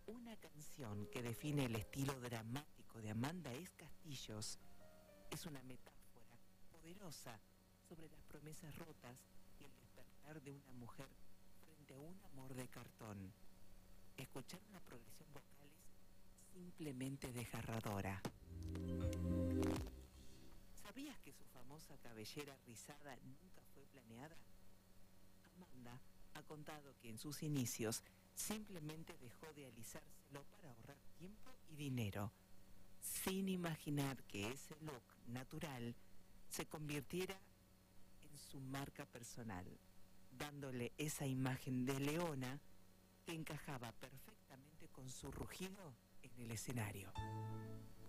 Una canción que define el estilo dramático de Amanda S. Castillos es una metáfora poderosa sobre las promesas rotas y el despertar de una mujer frente a un amor de cartón. Escuchar una progresión vocal es simplemente desgarradora. ¿Sabías que su famosa cabellera rizada nunca fue planeada? Amanda ha contado que en sus inicios simplemente dejó de alisárselo para ahorrar tiempo y dinero, sin imaginar que ese look natural se convirtiera en su marca personal, dándole esa imagen de leona que encajaba perfectamente con su rugido en el escenario.